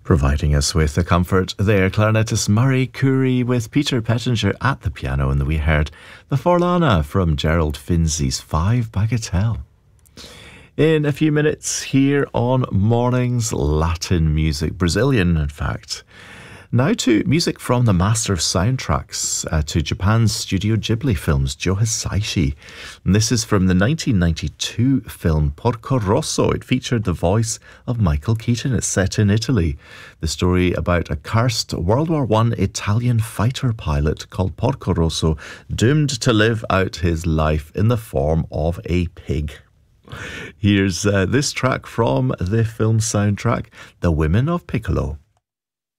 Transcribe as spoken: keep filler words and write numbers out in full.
Providing us with the comfort there, clarinetist Murray Coorey with Peter Pettinger at the piano, and we heard the Forlana from Gerald Finzi's Five Bagatelle. In a few minutes here on Mornings Latin Music, Brazilian in fact. Now to music from the master of soundtracks uh, to Japan's Studio Ghibli films, Joe Hisaishi. And this is from the nineteen ninety-two film Porco Rosso. It featured the voice of Michael Keaton. It's set in Italy. The story about a cursed World War One Italian fighter pilot called Porco Rosso, doomed to live out his life in the form of a pig. Here's uh, this track from the film soundtrack, The Women of Piccolo.